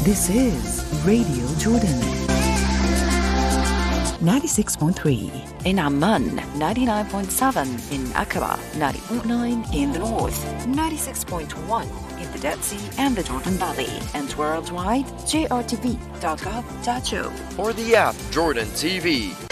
This is Radio Jordan. 96.3 in Amman, 99.7 in Aqaba, 90.9 in the north, 96.1 in the Dead Sea and the Jordan Valley, and worldwide, jrtv.gov.jo. Or the app Jordan TV.